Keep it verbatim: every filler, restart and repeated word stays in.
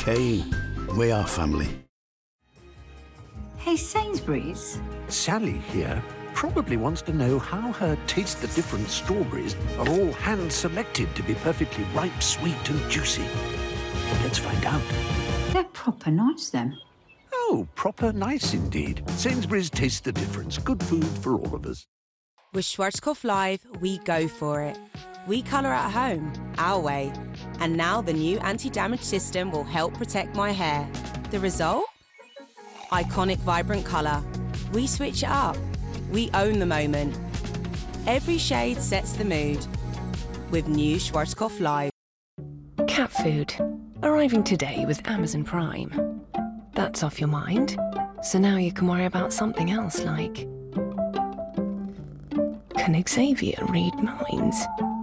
Kane, we are family. Hey, Sainsbury's. Sally here probably wants to know how her Taste the Difference strawberries are all hand-selected to be perfectly ripe, sweet and juicy. Let's find out. They're proper nice, them. Oh, proper nice indeed. Sainsbury's Taste the Difference. Good food for all of us. With Schwarzkopf Live, we go for it. We colour at home, our way. And now the new anti-damage system will help protect my hair. The result? Iconic vibrant colour. We switch it up. We own the moment. Every shade sets the mood. With new Schwarzkopf Live. Cat food. Arriving today with Amazon Prime. That's off your mind. So now you can worry about something else like... Can Xavier read minds?